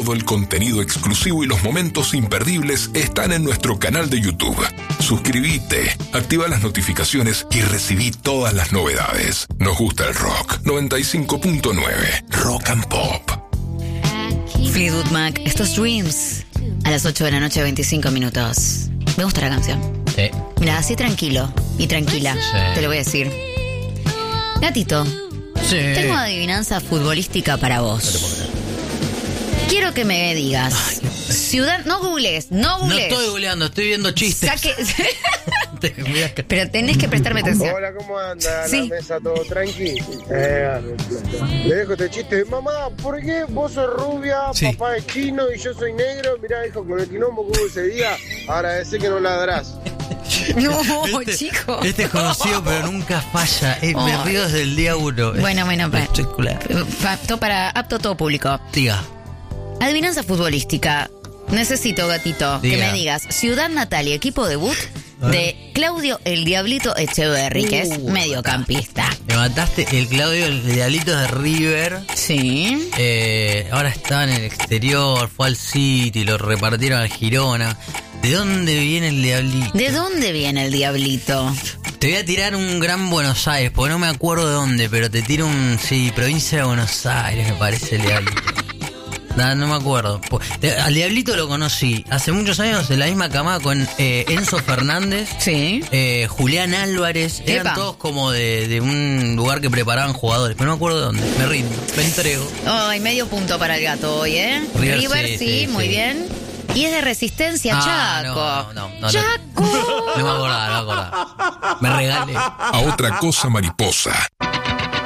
Todo el contenido exclusivo y los momentos imperdibles están en nuestro canal de YouTube. Suscríbete, activa las notificaciones y recibí todas las novedades. Nos gusta el rock. 95.9 Rock and Pop. Fleetwood Mac, estos Dreams. A las 8 de la noche, 25 minutos. Me gusta la canción. Sí. Mira, así tranquilo y tranquila. Sí. Te lo voy a decir. Gatito, Sí. tengo adivinanza futbolística para vos. Quiero que me digas. Ciudad. No googles, no No googles. estoy googleando, estoy viendo chistes. Saque. Mirá que- Pero tenés que prestarme atención. Hola, ¿cómo anda? Sí. La mesa, todo tranqui. Le dejo este chiste. Mamá, ¿por qué vos sos rubia, Sí. papá es chino y yo soy negro? Mirá, hijo, con el quilombo que hubo ese día, agradecé que no ladrás. No, Este- chico. Este es conocido, pero nunca falla. Me Oh. río desde el día 1. Bueno, Espectacular. apto todo público. Diga. Adivinanza futbolística. Necesito, gatito, que Diga. me digas ciudad natal y equipo debut de Claudio el Diablito Echeverri, que es mediocampista. Me mataste el Claudio, el Diablito de River. Sí. Ahora está en el exterior, fue al City, lo repartieron al Girona. ¿De dónde viene el Diablito? ¿De dónde viene el Diablito? Te voy a tirar un Gran Buenos Aires, porque no me acuerdo de dónde, pero te tiro un... Sí, provincia de Buenos Aires, me parece el Diablito. No me acuerdo. Al Diablito lo conocí hace muchos años en la misma camada con Enzo Fernández, Sí. Julián Álvarez. Eran Epa. todos como de un lugar que preparaban jugadores, pero no me acuerdo de dónde. Me rindo, me entrego. Ay, medio punto para el gato hoy, ¿eh? River, sí, sí, muy sí. bien. Y es de Resistencia, Chaco. No. Chaco. No me acordaba. Me regalé. A otra cosa mariposa.